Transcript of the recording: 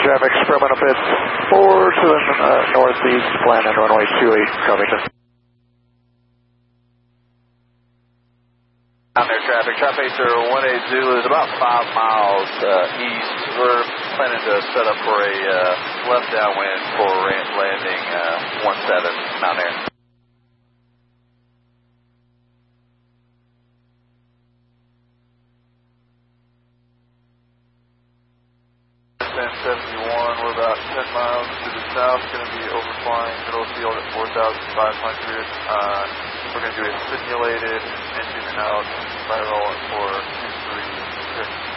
traffic, Sperman up at 4 to the northeast, plan on runway 28, Covington. Down there, traffic. Trappacer 18 Zulu is about 5 miles east. We're planning to set up for a left downwind for landing 17 down there. 1071, we're about 10 miles to the south, going to be overflying middle field at 4,500. We're going to do a simulated engine out spiral for 236.